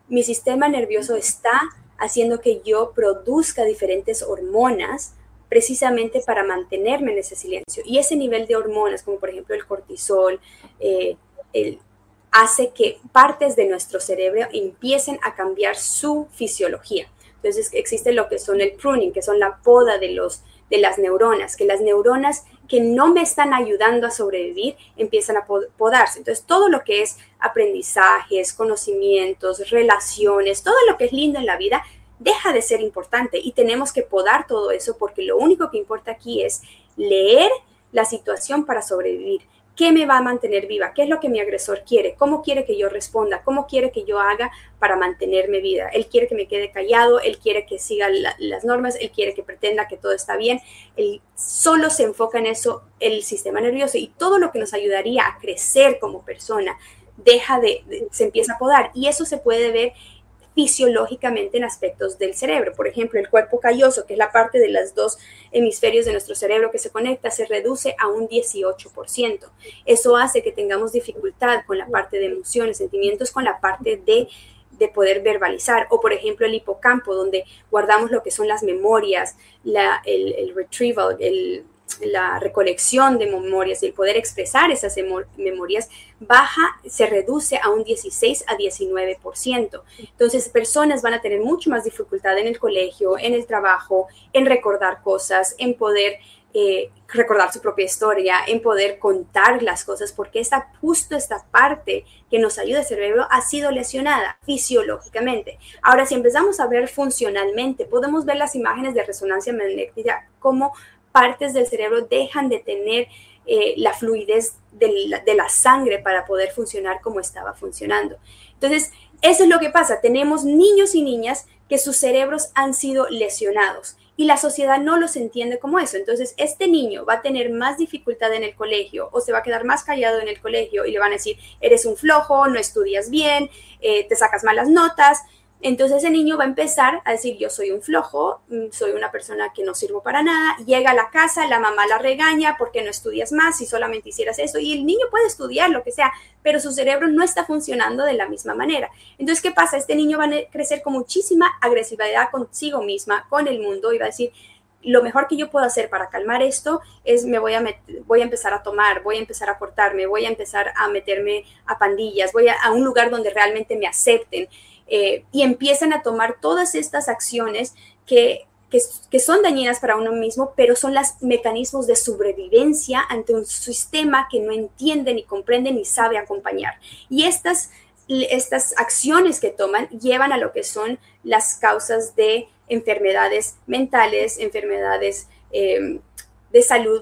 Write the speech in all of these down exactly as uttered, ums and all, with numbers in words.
mi sistema nervioso está haciendo que yo produzca diferentes hormonas precisamente para mantenerme en ese silencio. Y ese nivel de hormonas, como por ejemplo el cortisol, eh, el, hace que partes de nuestro cerebro empiecen a cambiar su fisiología. Entonces existe lo que son el pruning, que son la poda de, los, de las neuronas, que las neuronas que no me están ayudando a sobrevivir empiezan a podarse. Entonces todo lo que es aprendizajes, conocimientos, relaciones, todo lo que es lindo en la vida deja de ser importante y tenemos que podar todo eso porque lo único que importa aquí es leer la situación para sobrevivir. ¿Qué me va a mantener viva? ¿Qué es lo que mi agresor quiere? ¿Cómo quiere que yo responda? ¿Cómo quiere que yo haga para mantenerme viva? Él quiere que me quede callado, él quiere que siga la, las normas, él quiere que pretenda que todo está bien. Él solo se enfoca en eso el sistema nervioso y todo lo que nos ayudaría a crecer como persona deja de, de se empieza a podar y eso se puede ver fisiológicamente en aspectos del cerebro. Por ejemplo, el cuerpo calloso, que es la parte de los dos hemisferios de nuestro cerebro que se conecta, se reduce a un dieciocho por ciento. Eso hace que tengamos dificultad con la parte de emociones, sentimientos, con la parte de, de poder verbalizar. O, por ejemplo, el hipocampo, donde guardamos lo que son las memorias, la, el, el retrieval, el la recolección de memorias y el poder expresar esas memorias baja, se reduce a un dieciséis a diecinueve por ciento. Entonces, personas van a tener mucho más dificultad en el colegio, en el trabajo, en recordar cosas, en poder eh, recordar su propia historia, en poder contar las cosas, porque esta, justo esta parte que nos ayuda el cerebro ha sido lesionada fisiológicamente. Ahora, si empezamos a ver funcionalmente, podemos ver las imágenes de resonancia magnética como partes del cerebro dejan de tener eh, la fluidez de la, de la sangre para poder funcionar como estaba funcionando. Entonces, eso es lo que pasa. Tenemos niños y niñas que sus cerebros han sido lesionados y la sociedad no los entiende como eso. Entonces, este niño va a tener más dificultad en el colegio o se va a quedar más callado en el colegio y le van a decir, eres un flojo, no estudias bien, eh, te sacas malas notas. Entonces ese niño va a empezar a decir, yo soy un flojo, soy una persona que no sirvo para nada, llega a la casa, la mamá la regaña, ¿por qué no estudias más si solamente hicieras eso? Y el niño puede estudiar lo que sea, pero su cerebro no está funcionando de la misma manera. Entonces, ¿qué pasa? Este niño va a crecer con muchísima agresividad consigo misma, con el mundo, y va a decir, lo mejor que yo puedo hacer para calmar esto es me voy a, met- voy a empezar a tomar, voy a empezar a cortarme, voy a empezar a meterme a pandillas, voy a, a un lugar donde realmente me acepten. Eh, y empiezan a tomar todas estas acciones que, que, que son dañinas para uno mismo, pero son los mecanismos de sobrevivencia ante un sistema que no entiende, ni comprende, ni sabe acompañar. Y estas, estas acciones que toman llevan a lo que son las causas de enfermedades mentales, enfermedades eh, de salud,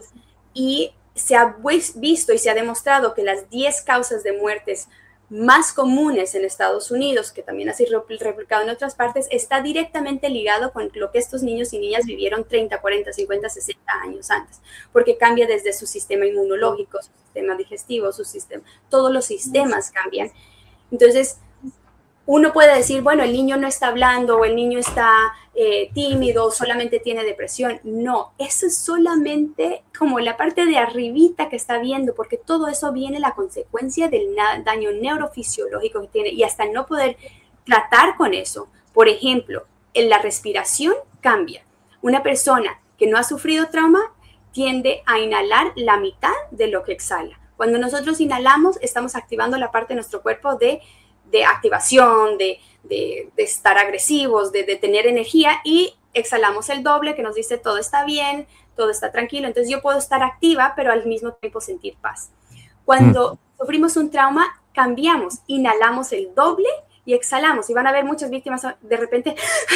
y se ha visto y se ha demostrado que las diez causas de muertes más comunes en Estados Unidos, que también ha sido replicado en otras partes, está directamente ligado con lo que estos niños y niñas vivieron treinta, cuarenta, cincuenta, sesenta años antes, porque cambia desde su sistema inmunológico, su sistema digestivo, su sistema, todos los sistemas cambian. Entonces, uno puede decir, bueno, el niño no está hablando o el niño está eh, tímido, solamente tiene depresión. No, eso es solamente como la parte de arribita que está viendo, porque todo eso viene la consecuencia del daño neurofisiológico que tiene y hasta no poder tratar con eso. Por ejemplo, en la respiración cambia. Una persona que no ha sufrido trauma tiende a inhalar la mitad de lo que exhala. Cuando nosotros inhalamos, estamos activando la parte de nuestro cuerpo de de activación, de, de, de estar agresivos, de, de tener energía, y exhalamos el doble que nos dice todo está bien, todo está tranquilo. Entonces yo puedo estar activa, pero al mismo tiempo sentir paz. Cuando mm. sufrimos un trauma, cambiamos, inhalamos el doble y exhalamos. Y van a ver muchas víctimas de repente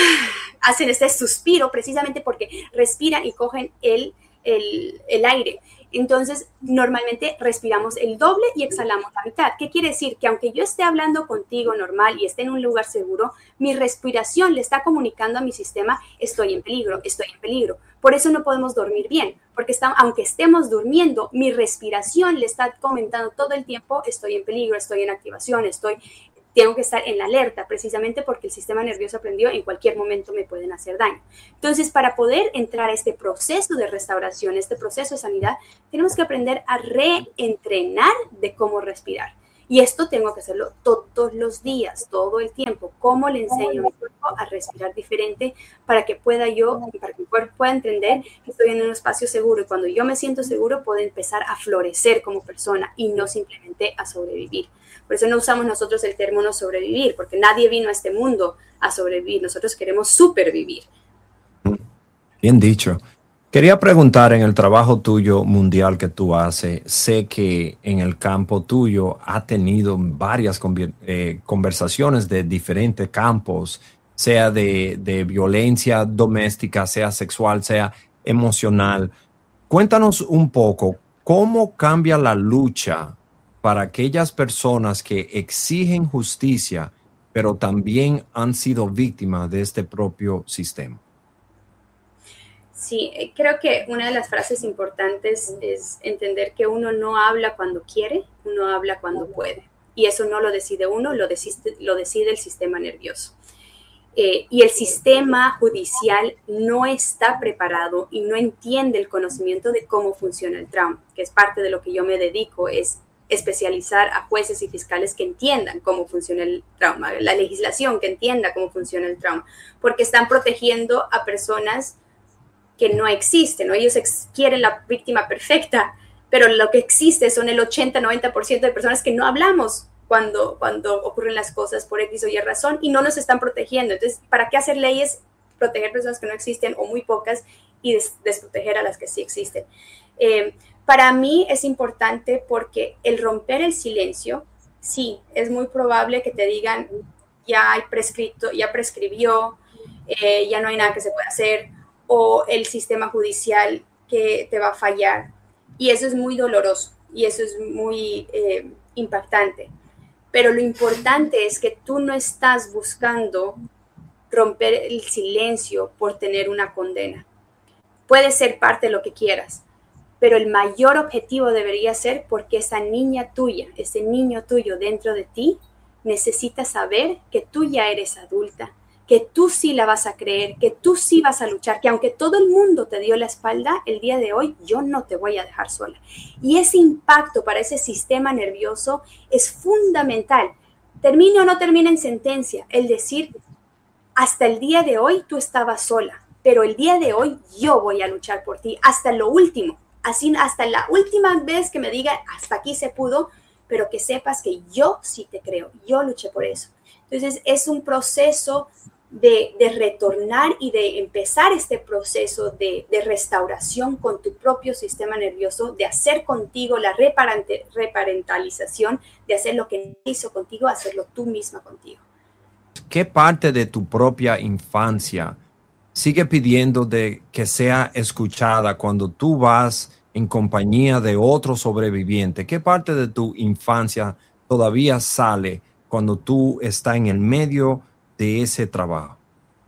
hacen este suspiro precisamente porque respiran y cogen el, el, el aire. Entonces, normalmente respiramos el doble y exhalamos la mitad. ¿Qué quiere decir? Que aunque yo esté hablando contigo normal y esté en un lugar seguro, mi respiración le está comunicando a mi sistema, estoy en peligro, estoy en peligro. Por eso no podemos dormir bien, porque está, aunque estemos durmiendo, mi respiración le está comentando todo el tiempo, estoy en peligro, estoy en activación, estoy... tengo que estar en la alerta, precisamente porque el sistema nervioso aprendió en cualquier momento me pueden hacer daño. Entonces, para poder entrar a este proceso de restauración, este proceso de sanidad, tenemos que aprender a reentrenar de cómo respirar. Y esto tengo que hacerlo todos los días, todo el tiempo. ¿Cómo le enseño a mi cuerpo a respirar diferente para que pueda yo, para que mi cuerpo pueda entender que estoy en un espacio seguro? Y cuando yo me siento seguro, puedo empezar a florecer como persona y no simplemente a sobrevivir. Por eso no usamos nosotros el término sobrevivir, porque nadie vino a este mundo a sobrevivir. Nosotros queremos supervivir. Bien dicho. Quería preguntar, en el trabajo tuyo mundial que tú haces, sé que en el campo tuyo ha tenido varias eh, conversaciones de diferentes campos, sea de, de violencia doméstica, sea sexual, sea emocional. Cuéntanos un poco, ¿cómo cambia la lucha para aquellas personas que exigen justicia, pero también han sido víctimas de este propio sistema? Sí, creo que una de las frases importantes es entender que uno no habla cuando quiere, uno habla cuando puede. Y eso no lo decide uno, lo decide, lo decide el sistema nervioso. Eh, y el sistema judicial no está preparado y no entiende el conocimiento de cómo funciona el trauma, que es parte de lo que yo me dedico, es especializar a jueces y fiscales que entiendan cómo funciona el trauma, la legislación que entienda cómo funciona el trauma, porque están protegiendo a personas que no existen, ¿no? Ellos ex- quieren la víctima perfecta, pero lo que existe son el ochenta, noventa por ciento de personas que no hablamos cuando, cuando ocurren las cosas por X o Y razón y no nos están protegiendo. Entonces, ¿para qué hacer leyes? Proteger personas que no existen o muy pocas y des- desproteger a las que sí existen. Eh, para mí es importante porque el romper el silencio, sí, es muy probable que te digan, ya hay prescrito, ya prescribió, eh, ya no hay nada que se pueda hacer, o el sistema judicial que te va a fallar. Y eso es muy doloroso y eso es muy eh, impactante. Pero lo importante es que tú no estás buscando romper el silencio por tener una condena. Puede ser parte de lo que quieras, pero el mayor objetivo debería ser porque esa niña tuya, ese niño tuyo dentro de ti, necesita saber que tú ya eres adulta, que tú sí la vas a creer, que tú sí vas a luchar, que aunque todo el mundo te dio la espalda, el día de hoy yo no te voy a dejar sola. Y ese impacto para ese sistema nervioso es fundamental. Termine o no termine en sentencia, el decir, hasta el día de hoy tú estabas sola, pero el día de hoy yo voy a luchar por ti hasta lo último, así hasta la última vez que me diga, hasta aquí se pudo, pero que sepas que yo sí te creo, yo luché por eso. Entonces es un proceso de, de retornar y de empezar este proceso de, de restauración con tu propio sistema nervioso, de hacer contigo la reparente, reparentalización, de hacer lo que hizo contigo, hacerlo tú misma contigo. ¿Qué parte de tu propia infancia sigue pidiendo de que sea escuchada cuando tú vas en compañía de otro sobreviviente? ¿Qué parte de tu infancia todavía sale cuando tú estás en el medio de ese trabajo?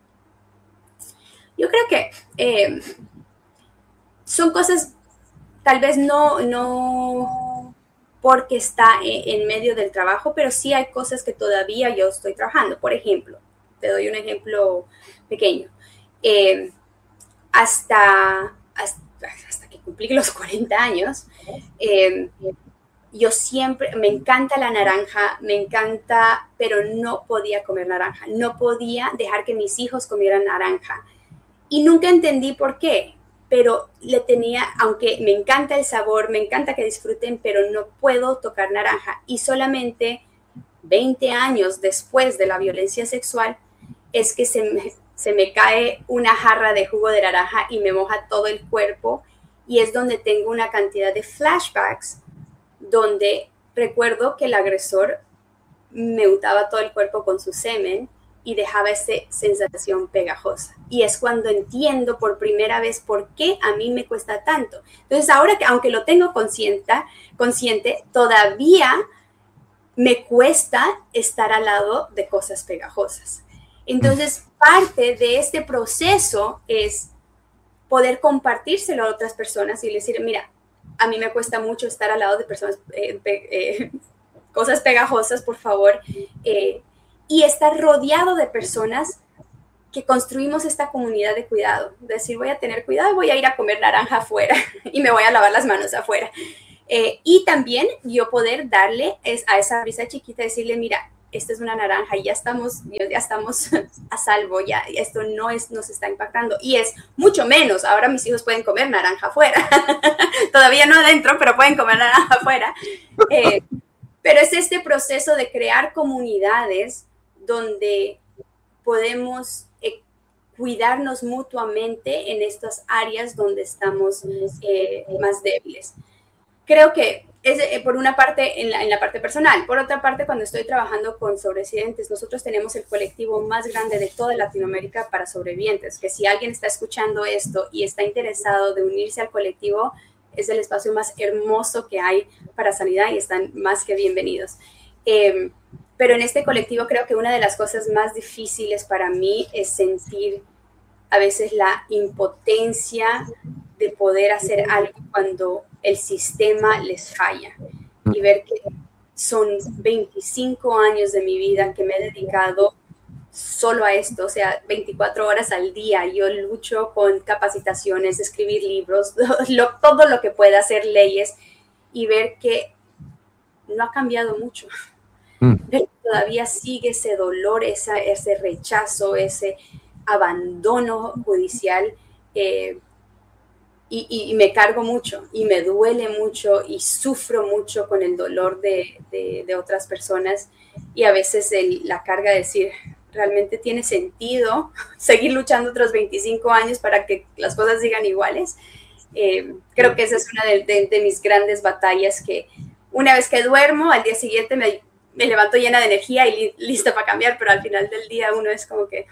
Yo creo que eh, son cosas, tal vez no, no porque está en, en medio del trabajo, pero sí hay cosas que todavía yo estoy trabajando. Por ejemplo, te doy un ejemplo pequeño. Eh, hasta, hasta, hasta que cumplí los cuarenta años, eh, yo siempre, me encanta la naranja, me encanta, pero no podía comer naranja, no podía dejar que mis hijos comieran naranja. Y nunca entendí por qué, pero le tenía, aunque me encanta el sabor, me encanta que disfruten, pero no puedo tocar naranja. Y solamente veinte años después de la violencia sexual es que se me, se me cae una jarra de jugo de naranja y me moja todo el cuerpo y es donde tengo una cantidad de flashbacks donde recuerdo que el agresor me untaba todo el cuerpo con su semen y dejaba esa sensación pegajosa. Y es cuando entiendo por primera vez por qué a mí me cuesta tanto. Entonces ahora que aunque lo tengo consciente, consciente todavía me cuesta estar al lado de cosas pegajosas. Entonces parte de este proceso es poder compartírselo a otras personas y decir, mira, a mí me cuesta mucho estar al lado de personas, eh, pe eh, cosas pegajosas, por favor, eh, y estar rodeado de personas que construimos esta comunidad de cuidado. Decir, voy a tener cuidado, voy a ir a comer naranja afuera y me voy a lavar las manos afuera. Eh, y también yo poder darle es, a esa brisa chiquita, decirle, mira, esta es una naranja y ya estamos, ya estamos a salvo, ya esto no es, nos está impactando. Y es mucho menos, ahora mis hijos pueden comer naranja afuera, todavía no adentro, pero pueden comer naranja afuera. Eh, pero es este proceso de crear comunidades donde podemos eh, cuidarnos mutuamente en estas áreas donde estamos eh, más débiles. Creo que es eh, por una parte en la, en la parte personal, por otra parte cuando estoy trabajando con sobrevivientes, nosotros tenemos el colectivo más grande de toda Latinoamérica para sobrevivientes, que si alguien está escuchando esto y está interesado de unirse al colectivo, es el espacio más hermoso que hay para sanidad y están más que bienvenidos. Eh, pero en este colectivo creo que una de las cosas más difíciles para mí es sentir a veces la impotencia de poder hacer algo cuando el sistema les falla y ver que son veinticinco años de mi vida que me he dedicado solo a esto, o sea, veinticuatro horas al día. Yo lucho con capacitaciones, escribir libros, lo, todo lo que pueda, hacer leyes y ver que no ha cambiado mucho. Mm. Ver que todavía sigue ese dolor, esa, ese rechazo, ese abandono judicial. Eh, Y, y, y me cargo mucho y me duele mucho y sufro mucho con el dolor de, de, de otras personas y a veces el, la carga de decir, ¿realmente tiene sentido seguir luchando otros veinticinco años para que las cosas sigan iguales? Eh, creo que esa es una de, de, de mis grandes batallas, que una vez que duermo, al día siguiente me, me levanto llena de energía y li, lista para cambiar, pero al final del día uno es como que...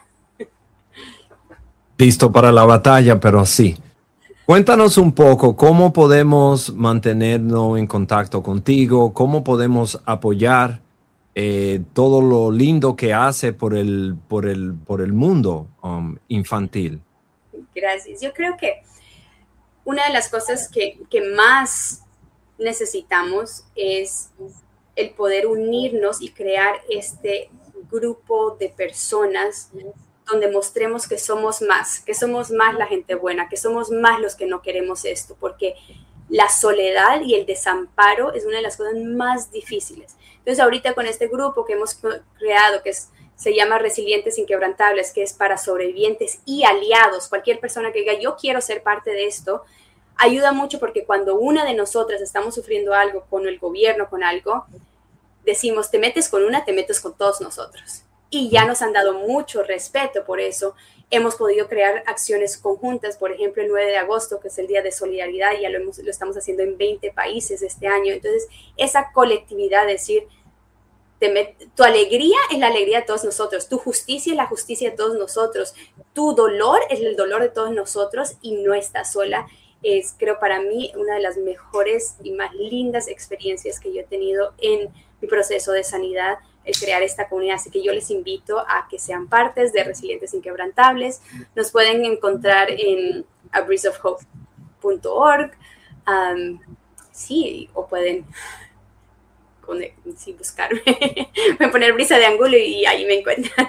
Listo para la batalla, pero así. Cuéntanos un poco cómo podemos mantenernos en contacto contigo, cómo podemos apoyar eh, todo lo lindo que hace por el, por el, por el mundo um, infantil. Gracias. Yo creo que una de las cosas que, que más necesitamos es el poder unirnos y crear este grupo de personas donde mostremos que somos más, que somos más la gente buena, que somos más los que no queremos esto, porque la soledad y el desamparo es una de las cosas más difíciles. Entonces ahorita con este grupo que hemos creado, que es, se llama Resilientes Inquebrantables, que es para sobrevivientes y aliados, cualquier persona que diga yo quiero ser parte de esto, ayuda mucho, porque cuando una de nosotras estamos sufriendo algo con el gobierno, con algo, decimos te metes con una, te metes con todos nosotros. Y ya nos han dado mucho respeto por eso. Hemos podido crear acciones conjuntas, por ejemplo, el nueve de agosto, que es el Día de Solidaridad, ya lo, hemos, lo estamos haciendo en veinte países este año. Entonces, esa colectividad, decir, te met, tu alegría es la alegría de todos nosotros, tu justicia es la justicia de todos nosotros, tu dolor es el dolor de todos nosotros y no estás sola. Es, creo, para mí, una de las mejores y más lindas experiencias que yo he tenido en mi proceso de sanidad, el crear esta comunidad. Así que yo les invito a que sean partes de Resilientes Inquebrantables. Nos pueden encontrar en a breeze of hope punto org. Um, sí, o pueden sí, buscarme. Pueden poner Brisa de Angulo y ahí me encuentran.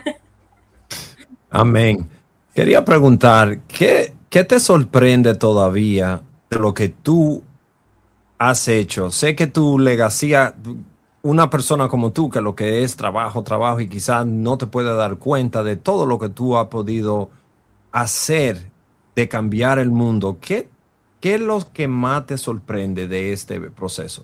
Amén. Quería preguntar, ¿qué, qué te sorprende todavía de lo que tú has hecho? Sé que tu legacía... Una persona como tú, que lo que es trabajo, trabajo, y quizás no te puede dar cuenta de todo lo que tú has podido hacer de cambiar el mundo. ¿Qué, qué es lo que más te sorprende de este proceso?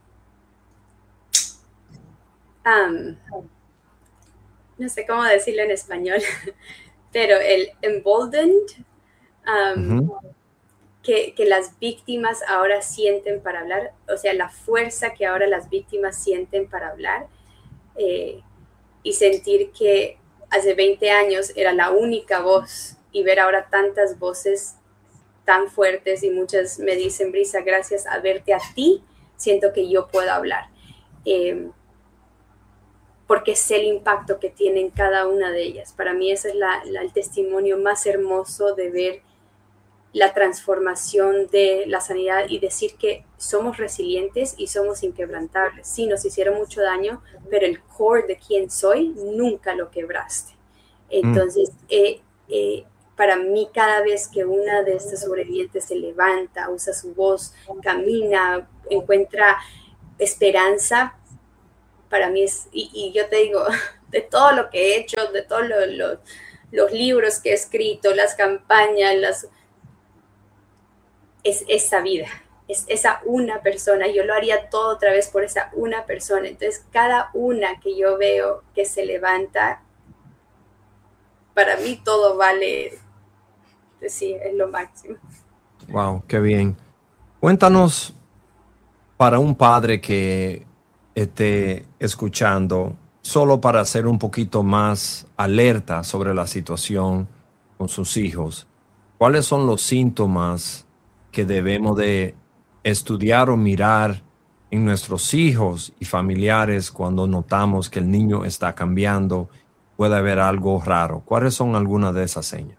Um, no sé cómo decirlo en español, pero el emboldened, um, uh-huh. Que, que las víctimas ahora sienten para hablar, o sea, la fuerza que ahora las víctimas sienten para hablar, eh, y sentir que hace veinte años era la única voz y ver ahora tantas voces tan fuertes, y muchas me dicen, Brisa, gracias a verte a ti, siento que yo puedo hablar, eh, porque sé el impacto que tienen cada una de ellas. Para mí ese es la, la, el testimonio más hermoso de ver la transformación de la sanidad y decir que somos resilientes y somos inquebrantables. Sí, nos hicieron mucho daño, pero el core de quién soy nunca lo quebraste. Entonces, mm. eh, eh, para mí cada vez que una de estas sobrevivientes se levanta, usa su voz, camina, encuentra esperanza, para mí es, y, y yo te digo, de todo lo que he hecho, de todos lo, lo, los libros que he escrito, las campañas, las, es esa vida, es esa una persona, yo lo haría todo otra vez por esa una persona. Entonces cada una que yo veo que se levanta, para mí todo vale, sí, es lo máximo. Wow, qué bien. Cuéntanos, para un padre que esté escuchando, solo para ser un poquito más alerta sobre la situación con sus hijos, ¿cuáles son los síntomas que debemos de estudiar o mirar en nuestros hijos y familiares cuando notamos que el niño está cambiando, puede haber algo raro? ¿Cuáles son algunas de esas señas?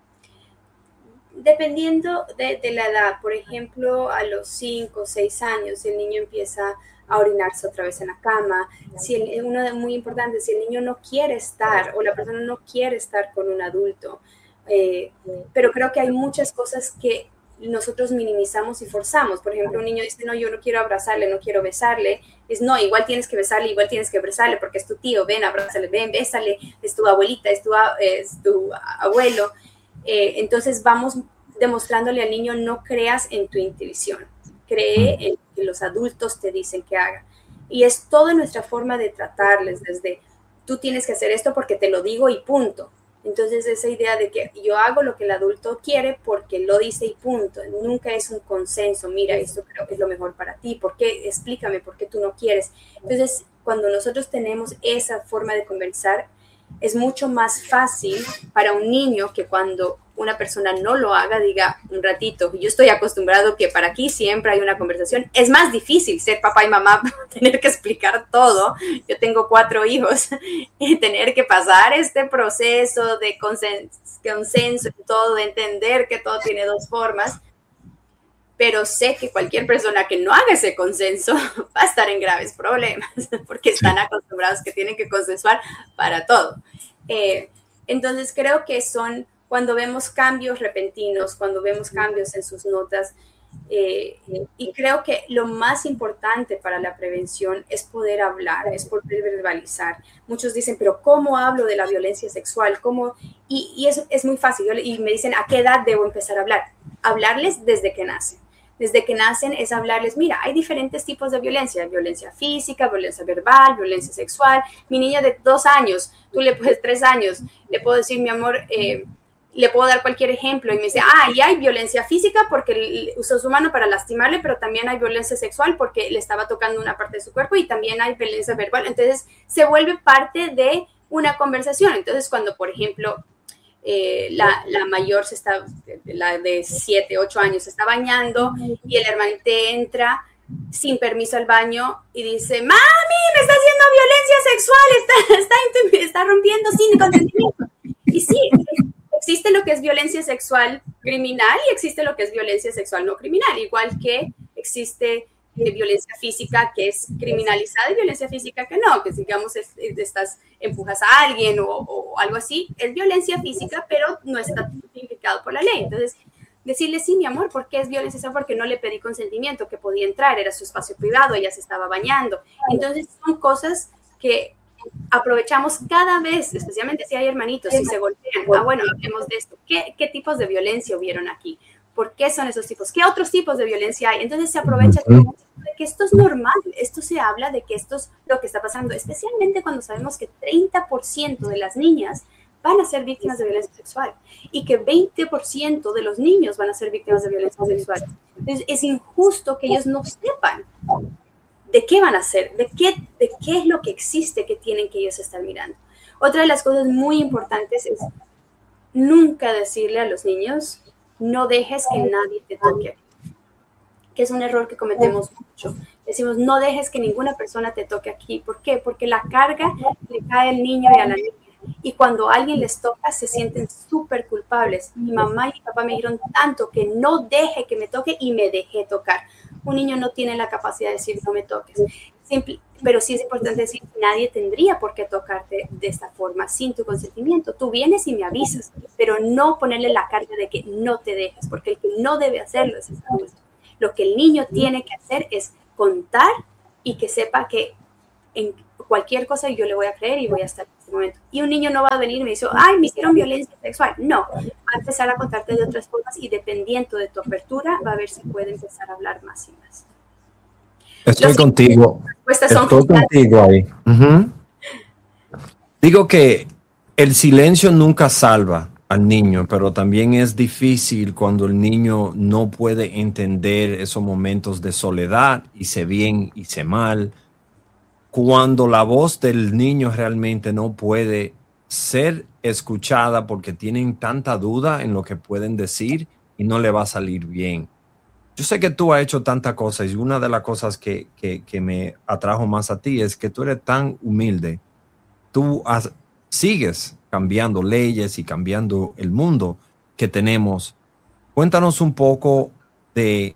Dependiendo de, de la edad, por ejemplo, a los cinco o seis años, el niño empieza a orinarse otra vez en la cama. Si el, uno de muy importante, si el niño no quiere estar o la persona no quiere estar con un adulto, eh, pero creo que hay muchas cosas que nosotros minimizamos y forzamos. Por ejemplo, un niño dice, no, yo no quiero abrazarle, no quiero besarle. Es, no, igual tienes que besarle, igual tienes que besarle porque es tu tío, ven, abrázale, ven, bésale, es tu abuelita, es tu, es tu abuelo. Eh, entonces vamos demostrándole al niño, no creas en tu intuición, cree en que los adultos te dicen que haga. Y es toda nuestra forma de tratarles, desde tú tienes que hacer esto porque te lo digo y punto. Entonces esa idea de que yo hago lo que el adulto quiere porque lo dice y punto. Nunca es un consenso, mira, esto creo que es lo mejor para ti, ¿por qué? Explícame por qué tú no quieres. Entonces cuando nosotros tenemos esa forma de conversar, es mucho más fácil para un niño que cuando una persona no lo haga, diga un ratito, yo estoy acostumbrado que para aquí siempre hay una conversación. Es más difícil ser papá y mamá, tener que explicar todo. Yo tengo cuatro hijos y tener que pasar este proceso de consenso, consenso y todo, de entender que todo tiene dos formas. Pero sé que cualquier persona que no haga ese consenso va a estar en graves problemas porque están acostumbrados que tienen que consensuar para todo. Eh, entonces creo que son cuando vemos cambios repentinos, cuando vemos cambios en sus notas, eh, y creo que lo más importante para la prevención es poder hablar, es poder verbalizar. Muchos dicen, pero ¿cómo hablo de la violencia sexual? ¿Cómo? Y, y eso es muy fácil. Yo, y me dicen, ¿a qué edad debo empezar a hablar? Hablarles desde que nacen. Desde que nacen es hablarles, mira, hay diferentes tipos de violencia, violencia física, violencia verbal, violencia sexual. Mi niña de dos años, tú le puedes, tres años, le puedo decir, mi amor, eh, le puedo dar cualquier ejemplo y me dice, ah, y hay violencia física porque usó su mano para lastimarle, pero también hay violencia sexual porque le estaba tocando una parte de su cuerpo y también hay violencia verbal. Entonces se vuelve parte de una conversación. Entonces cuando, por ejemplo, eh, la, la mayor, se está, la de siete, ocho años, se está bañando y el hermanito entra sin permiso al baño y dice, mami, me está haciendo violencia sexual, está, está, está rompiendo sin consentimiento. Y sí, existe lo que es violencia sexual criminal y existe lo que es violencia sexual no criminal, igual que existe eh, violencia física que es criminalizada y violencia física que no, que digamos es, es, estás, empujas a alguien o, o algo así, es violencia física, pero no está tipificado por la ley. Entonces, decirle, sí, mi amor, ¿por qué es violencia sexual? Porque no le pedí consentimiento, que podía entrar, era su espacio privado, ella se estaba bañando. Entonces, son cosas que aprovechamos cada vez, especialmente si hay hermanitos, si se golpean. Ah, bueno, hablemos de esto. ¿Qué, qué tipos de violencia hubieron aquí? ¿Por qué son esos tipos? ¿Qué otros tipos de violencia hay? Entonces se aprovecha de que esto es normal, esto se habla de que esto es lo que está pasando, especialmente cuando sabemos que treinta por ciento de las niñas van a ser víctimas de violencia sexual y que veinte por ciento de los niños van a ser víctimas de violencia sexual. Entonces es injusto que ellos no sepan de qué van a hacer, de qué, de qué es lo que existe que tienen que ellos estar mirando. Otra de las cosas muy importantes es nunca decirle a los niños, no dejes que nadie te toque, que es un error que cometemos mucho. Decimos, no dejes que ninguna persona te toque aquí. ¿Por qué? Porque la carga le cae al niño y a la niña. Y cuando alguien les toca, se sienten súper culpables. Mi mamá y mi papá me dijeron tanto que no deje que me toque y me dejé tocar. Un niño no tiene la capacidad de decir, no me toques. simple, pero sí es importante decir, nadie tendría por qué tocarte de esta forma sin tu consentimiento. Tú vienes y me avisas, pero no ponerle la carga de que no te dejes, porque el que no debe hacerlo es el adulto. Lo que el niño tiene que hacer es contar y que sepa que en cualquier cosa yo le voy a creer y voy a estar en este momento. Y un niño no va a venir y me dice, ay, me hicieron violencia sexual. No, va a empezar a contarte de otras formas y dependiendo de tu apertura va a ver si puede empezar a hablar más y más. Estoy Los contigo. Son Estoy contigo ahí. Uh-huh. Digo que el silencio nunca salva al niño, pero también es difícil cuando el niño no puede entender esos momentos de soledad, hice bien, hice mal, cuando la voz del niño realmente no puede ser escuchada porque tienen tanta duda en lo que pueden decir y no le va a salir bien. Yo sé que tú has hecho tantas cosas y una de las cosas que, que, que me atrajo más a ti es que tú eres tan humilde. Tú has, sigues cambiando leyes y cambiando el mundo que tenemos. Cuéntanos un poco de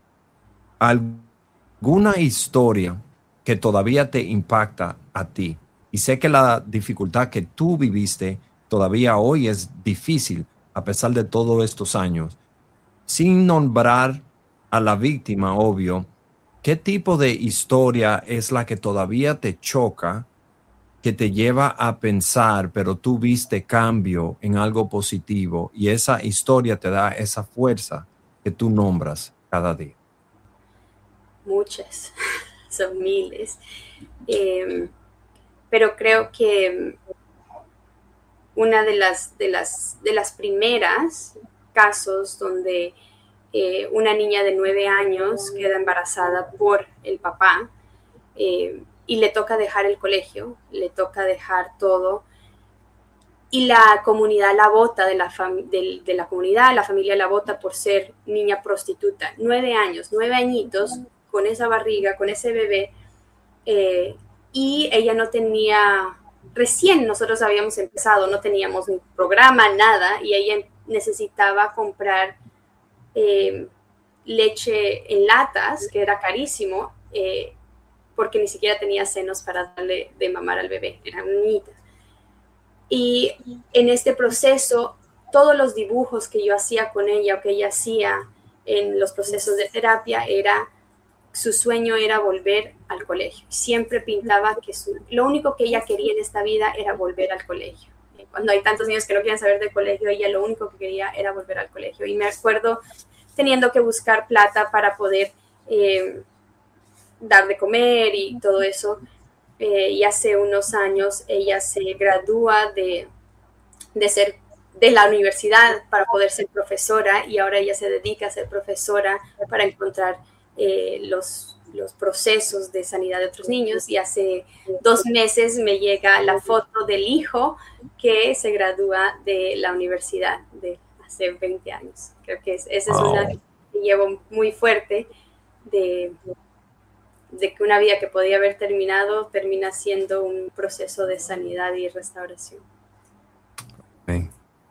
alguna historia que todavía te impacta a ti. Y sé que la dificultad que tú viviste todavía hoy es difícil, a pesar de todos estos años. Sin nombrar a la víctima, obvio, ¿qué tipo de historia es la que todavía te choca, que te lleva a pensar, pero tú viste cambio en algo positivo y esa historia te da esa fuerza que tú nombras cada día? Muchas, son miles. Eh, pero creo que una de las, de las, de las primeras casos donde eh, una niña de nueve años queda embarazada por el papá eh, y le toca dejar el colegio, le toca dejar todo y la comunidad la vota de la, fam- de, de la comunidad, la familia la vota por ser niña prostituta. Nueve años, nueve añitos con esa barriga, con ese bebé eh, y ella no tenía, recién nosotros habíamos empezado, no teníamos ni programa, nada, y ella necesitaba comprar eh, leche en latas, que era carísimo, eh, porque ni siquiera tenía senos para darle de mamar al bebé, eran niñitas. Y en este proceso, todos los dibujos que yo hacía con ella o que ella hacía en los procesos de terapia era, su sueño era volver al colegio. Siempre pintaba que su, lo único que ella quería en esta vida era volver al colegio. Cuando hay tantos niños que no quieren saber del colegio, ella lo único que quería era volver al colegio. Y me acuerdo teniendo que buscar plata para poder eh, dar de comer y todo eso. Eh, y hace unos años ella se gradúa de, de ser de la universidad para poder ser profesora y ahora ella se dedica a ser profesora para encontrar eh, los, los procesos de sanidad de otros niños. Y hace dos meses me llega la foto del hijo que se gradúa de la universidad de hace veinte años. Creo que es, esa es Wow. una que llevo muy fuerte de... de que una vida que podía haber terminado termina siendo un proceso de sanidad y restauración. Okay.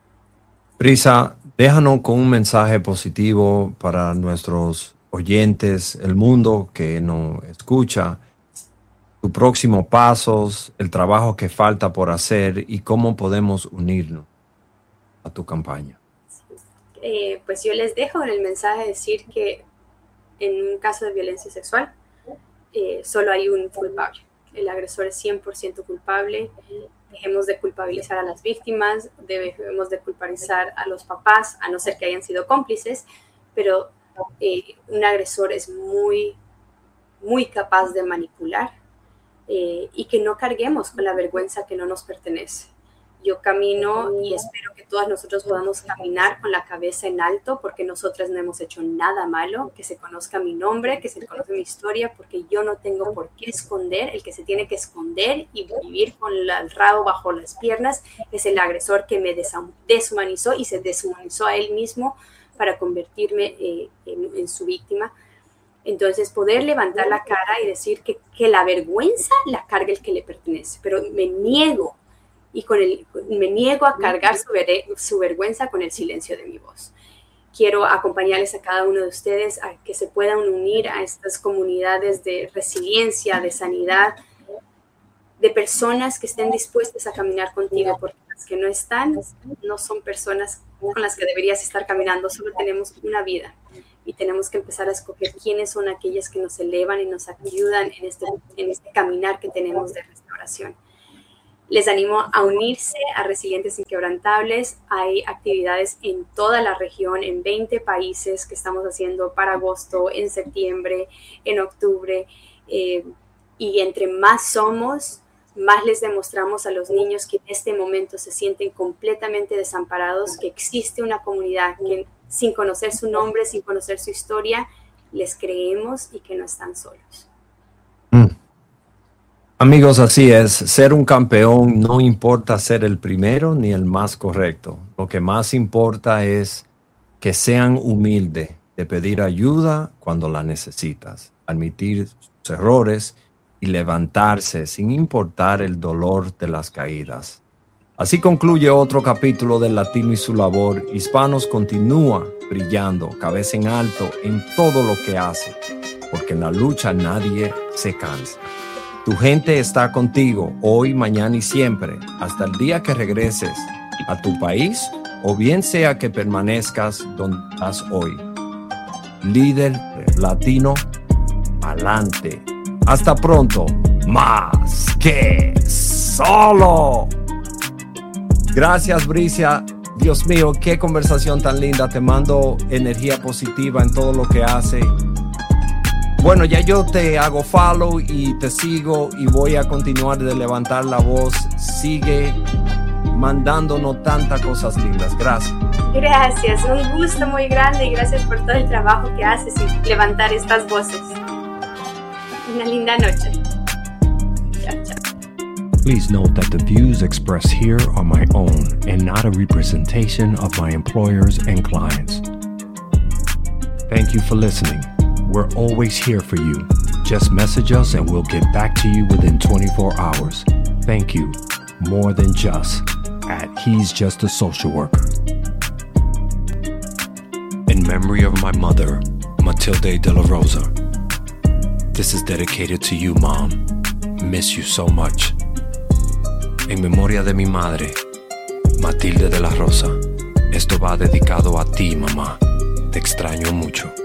Prisa, déjanos con un mensaje positivo para nuestros oyentes, el mundo que nos escucha, tus próximos pasos, el trabajo que falta por hacer y cómo podemos unirnos a tu campaña. Eh, pues yo les dejo en el mensaje decir que en un caso de violencia sexual, Eh, solo hay un culpable. El agresor es cien por ciento culpable. Dejemos de culpabilizar a las víctimas, debemos de culpabilizar a los papás, a no ser que hayan sido cómplices, pero eh, un agresor es muy, muy capaz de manipular eh, y que no carguemos con la vergüenza que no nos pertenece. Yo camino y espero que todos nosotros podamos caminar con la cabeza en alto porque nosotras no hemos hecho nada malo, que se conozca mi nombre, que se conozca mi historia, porque yo no tengo por qué esconder. El que se tiene que esconder y vivir con la, el rabo bajo las piernas es el agresor que me deshumanizó y se deshumanizó a él mismo para convertirme eh, en, en su víctima. Entonces, poder levantar la cara y decir que, que la vergüenza la carga el que le pertenece, pero me niego y con el, me niego a cargar su, ver, su vergüenza con el silencio de mi voz. quiero acompañarles a cada uno de ustedes a que se puedan unir a estas comunidades de resiliencia, de sanidad, de personas que estén dispuestas a caminar contigo, porque las que no están no son personas con las que deberías estar caminando. Solo tenemos una vida y tenemos que empezar a escoger quiénes son aquellas que nos elevan y nos ayudan en este, en este caminar que tenemos de restauración. Les animo a unirse a Resilientes Inquebrantables. Hay actividades en toda la región, en veinte países que estamos haciendo para agosto, en septiembre, en octubre. Eh, y entre más somos, más les demostramos a los niños que en este momento se sienten completamente desamparados, que existe una comunidad que sin conocer su nombre, sin conocer su historia, les creemos y que no están solos. Mm. Amigos, así es. Ser un campeón no importa ser el primero ni el más correcto. Lo que más importa es que sean humildes de pedir ayuda cuando la necesitas, admitir sus errores y levantarse sin importar el dolor de las caídas. Así concluye otro capítulo del Latino y su labor. Hispanos continúa brillando, cabeza en alto en todo lo que hace, porque en la lucha nadie se cansa. Tu gente está contigo hoy, mañana y siempre, hasta el día que regreses a tu país o bien sea que permanezcas donde estás hoy. Líder latino, adelante. Hasta pronto. Más que solo. Gracias, Bricia. Dios mío, qué conversación tan linda. Te mando energía positiva en todo lo que hace. Bueno, ya yo te hago follow y te sigo y voy a continuar de levantar la voz. Sigue mandándonos tantas cosas lindas. Gracias. Gracias, un gusto muy grande y gracias por todo el trabajo que haces y levantar estas voces. Una linda noche. Chao, chao. Please note that the views expressed here are my own and not a representation of my employers and clients. Thank you for listening. We're always here for you. Just message us and we'll get back to you within twenty-four hours. Thank you, more than just, at He's Just a Social Worker. In memory of my mother, Matilde de la Rosa. This is dedicated to you, Mom. Miss you so much. En memoria de mi madre, Matilde de la Rosa. Esto va dedicado a ti, mamá. Te extraño mucho.